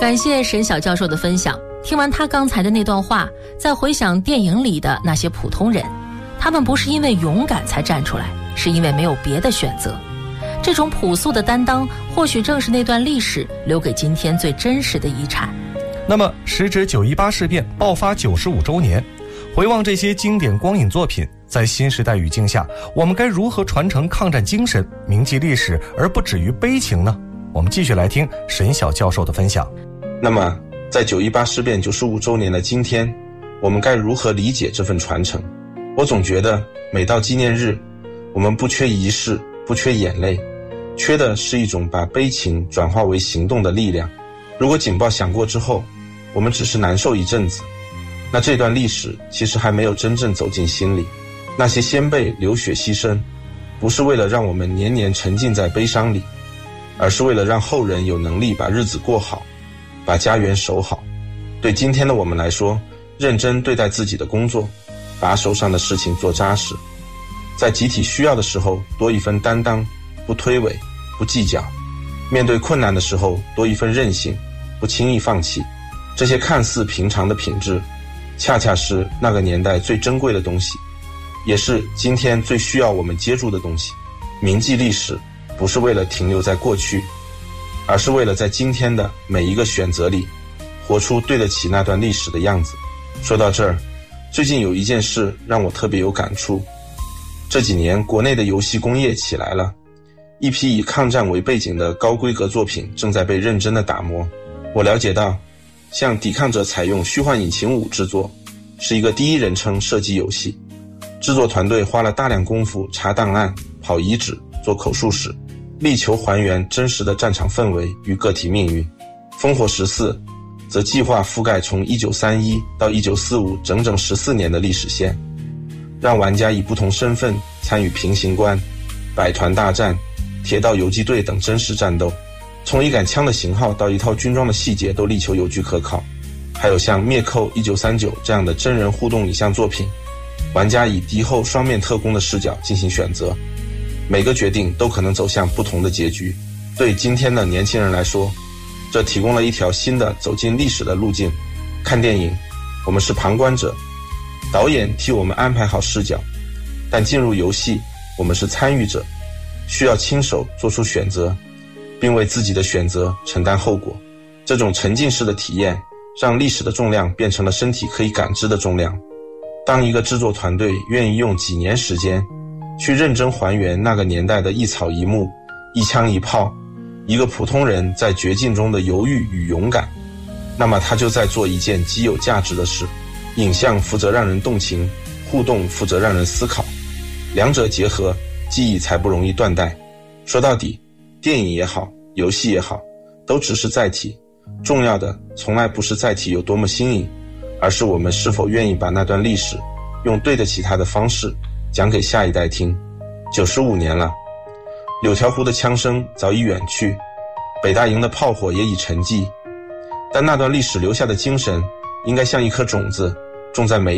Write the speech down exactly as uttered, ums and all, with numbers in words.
感谢沈晓教授的分享。听完他刚才的那段话，再回想电影里的那些普通人，他们不是因为勇敢才站出来，是因为没有别的选择。这种朴素的担当，或许正是那段历史留给今天最真实的遗产。 那么时值九一八事变爆发九十五周年，回望这些经典光影作品，在新时代语境下，我们该如何传承抗战精神，铭记历史，而不止于悲情呢？我们继续来听沈晓教授的分享。 那么在九一八事变九十五周年的今天，我们该如何理解这份传承？我总觉得每到纪念日，我们不缺仪式，不缺眼泪，缺的是一种把悲情转化为行动的力量。如果警报响过之后，我们只是难受一阵子，那这段历史其实还没有真正走进心里。那些先辈流血牺牲，不是为了让我们年年沉浸在悲伤里，而是为了让后人有能力把日子过好，把家园守好。对今天的我们来说，认真对待自己的工作，把手上的事情做扎实，在集体需要的时候多一份担当，不推诿，不计较，面对困难的时候多一份韧性，不轻易放弃。这些看似平常的品质，恰恰是那个年代最珍贵的东西，也是今天最需要我们接住的东西。铭记历史，不是为了停留在过去，而是为了在今天的每一个选择里，活出对得起那段历史的样子。说到这儿，最近有一件事让我特别有感触。这几年国内的游戏工业起来了，一批以抗战为背景的高规格作品正在被认真的打磨。我了解到，像抵抗者采用虚幻引擎五制作，是一个第一人称射击游戏，制作团队花了大量功夫查档案、跑遗址、做口述史，力求还原真实的战场氛围与个体命运。烽火十四则计划覆盖从一九三一到一九四五整整十四年的历史线，让玩家以不同身份参与平型关、百团大战、铁道游击队等真实战斗，从一杆枪的型号到一套军装的细节都力求有据可考。还有像灭寇一九三九这样的真人互动影像作品，玩家以敌后双面特工的视角进行选择，每个决定都可能走向不同的结局。对今天的年轻人来说，这提供了一条新的走进历史的路径。看电影，我们是旁观者，导演替我们安排好视角，但进入游戏，我们是参与者，需要亲手做出选择，并为自己的选择承担后果。这种沉浸式的体验，让历史的重量变成了身体可以感知的重量。当一个制作团队愿意用几年时间，去认真还原那个年代的一草一木、一枪一炮，一个普通人在绝境中的犹豫与勇敢，那么他就在做一件极有价值的事。影像负责让人动情，互动负责让人思考，两者结合，记忆才不容易断代。说到底，电影也好，游戏也好，都只是载体，重要的从来不是载体有多么新颖，而是我们是否愿意把那段历史用对得起它的方式讲给下一代听。九十五年了，柳条湖的枪声早已远去，北大营的炮火也已沉寂，但那段历史留下的精神，应该像一颗种子，种在每